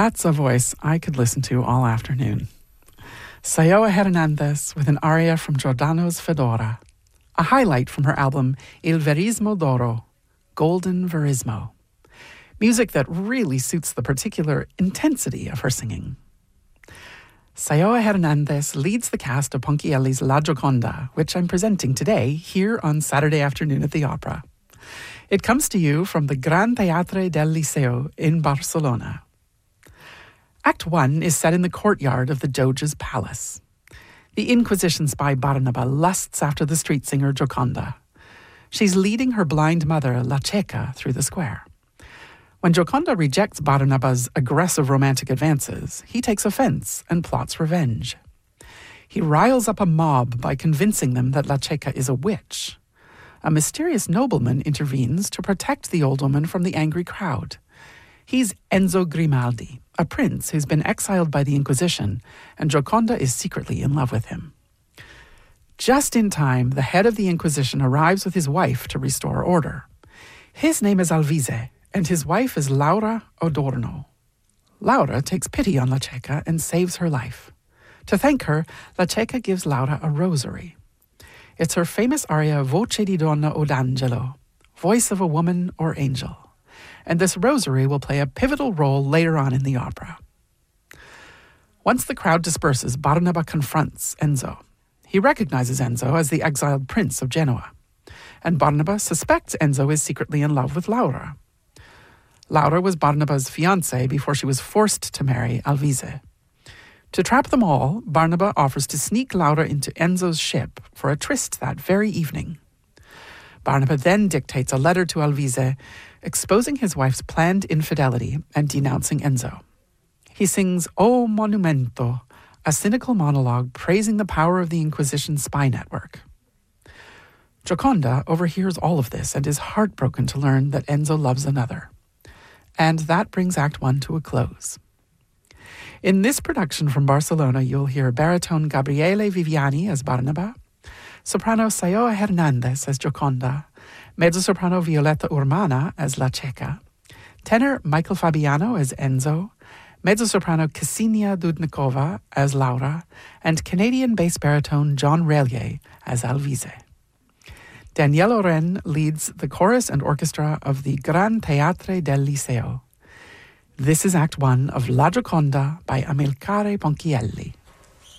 That's a voice I could listen to all afternoon. Sayoa Hernandez with an aria from Giordano's Fedora, a highlight from her album Il Verismo d'Oro, Golden Verismo. Music that really suits the particular intensity of her singing. Sayoa Hernandez leads the cast of Ponchielli's La Gioconda, which I'm presenting today here on Saturday afternoon at the Opera. It comes to you from the Gran Teatre del Liceo in Barcelona. Act 1 is set in the courtyard of the Doge's palace. The Inquisition spy Barnaba lusts after the street singer Gioconda. She's leading her blind mother, La Cieca, through the square. When Gioconda rejects Barnaba's aggressive romantic advances, he takes offense and plots revenge. He riles up a mob by convincing them that La Cieca is a witch. A mysterious nobleman intervenes to protect the old woman from the angry crowd. He's Enzo Grimaldi, a prince who's been exiled by the Inquisition, and Gioconda is secretly in love with him. Just in time, the head of the Inquisition arrives with his wife to restore order. His name is Alvise, and his wife is Laura Adorno. Laura takes pity on La Cieca and saves her life. To thank her, La Cieca gives Laura a rosary. It's her famous aria Voce di donna o d'angelo, voice of a woman or angel. And this rosary will play a pivotal role later on in the opera. Once the crowd disperses, Barnaba confronts Enzo. He recognizes Enzo as the exiled prince of Genoa. And Barnaba suspects Enzo is secretly in love with Laura. Laura was Barnaba's fiancée before she was forced to marry Alvise. To trap them all, Barnaba offers to sneak Laura into Enzo's ship for a tryst that very evening. Barnaba then dictates a letter to Alvise, exposing his wife's planned infidelity and denouncing Enzo. He sings O Monumento, a cynical monologue praising the power of the Inquisition spy network. Gioconda overhears all of this and is heartbroken to learn that Enzo loves another. And that brings Act 1 to a close. In this production from Barcelona, you'll hear baritone Gabriele Viviani as Barnaba, soprano Sayoa Hernandez as Gioconda, mezzo-soprano Violetta Urmana as La Cieca, tenor Michael Fabiano as Enzo, mezzo-soprano Ksenia Dudnikova as Laura, and Canadian bass baritone John Relier as Alvise. Danielle Oren leads the chorus and orchestra of the Gran Teatre del Liceo. This is Act 1 of La Gioconda by Amilcare Ponchielli.